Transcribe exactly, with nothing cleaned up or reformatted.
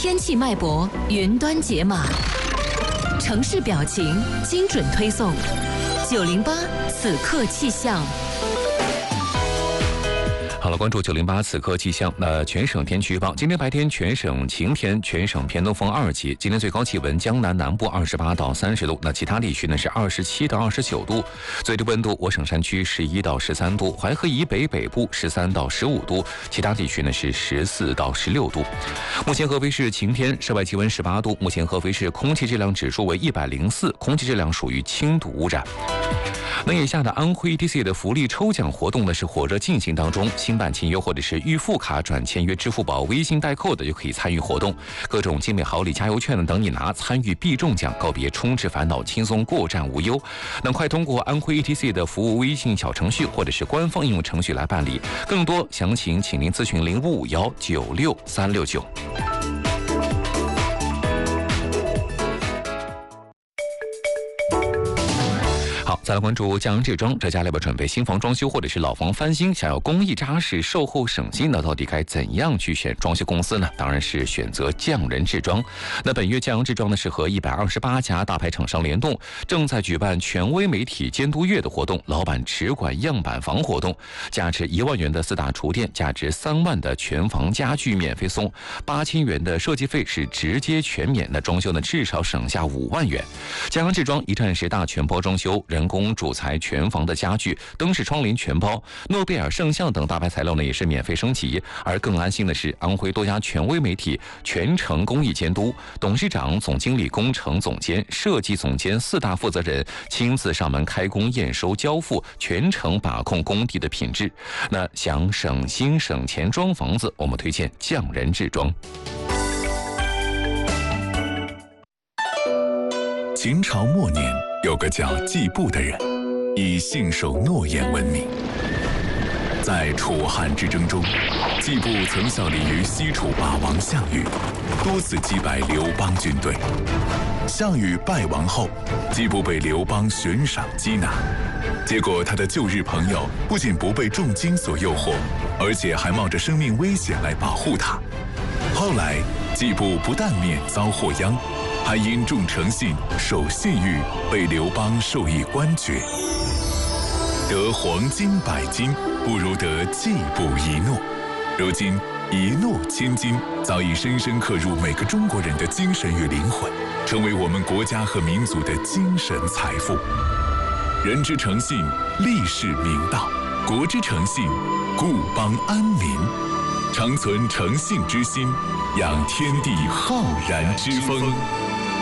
天气脉搏，云端解码，城市表情，精准推送。九零八此刻气象。 好了，关注九零八此刻气象。那全省天气预报，今天白天全省晴天，全省偏东风二级。今天最高气温江南南部二十八到三十度，那其他地区呢是二十七到二十九度。最低温度，我省山区十一到十三度，淮河以北北部十三到十五度，其他地区呢是十四到十六度。目前合肥市晴天，室外气温十八度。目前合肥市空气质量指数为一百零四，空气质量属于轻度污染。那以下的安徽 E T C 的福利抽奖活动呢是火热进行当中，新办签约或者是预付卡转签约支付宝、微信代扣的就可以参与活动，各种精美好礼、加油券等你拿，参与必中奖，告别充斥烦恼，轻松过站无忧。那快通过安徽 E T C 的服务微信小程序或者是官方应用程序来办理，更多详情请您咨询零五五幺九六三六九。好，再来关注匠人制装，这家要不要准备新房装修或者是老房翻新，想要工艺扎实、售后省心呢？到底该怎样去选装修公司呢？当然是选择匠人制装。那本月匠人制装呢是和一百二十八家大牌厂商联动，正在举办权威媒体监督月的活动，老板只管样板房活动，价值一万元的四大厨电，价值三万的全房家具免费送，八千元的设计费是直接全免，那装修呢至少省下五万元。匠人制装一站式大全包装修，人工主材全房的家具、灯饰、窗帘全包，诺贝尔、圣象等大牌材料呢也是免费升级。而更安心的是，安徽多家权威媒体全程工艺监督，董事长、总经理、工程总监、设计总监四大负责人亲自上门开工、验收、交付，全程把控工地的品质。那想省心省钱装房子，我们推荐匠人制装。 秦朝末年，有个叫季布的人，以信守诺言闻名。在楚汉之争中，季布曾效力于西楚霸王项羽，多次击败刘邦军队。项羽败亡后，季布被刘邦悬赏缉拿，结果他的旧日朋友不仅不被重金所诱惑，而且还冒着生命危险来保护他。后来，季布不但免遭祸殃，还因重诚信、守信誉，被刘邦授以官爵。得黄金百斤，不如得季布一诺。如今，一诺千金早已深深刻入每个中国人的精神与灵魂，成为我们国家和民族的精神财富。人之诚信，立世明道；国之诚信，固邦安民。常存诚信之心，养天地浩然之风。